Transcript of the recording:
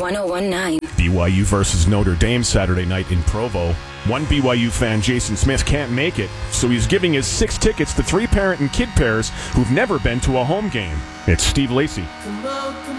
1019. BYU versus Notre Dame Saturday night in Provo. One BYU fan, Jason Smith, can't make it, so he's giving his 6 tickets to 3 parent and kid pairs who've never been to a home game. It's Steve Lacey.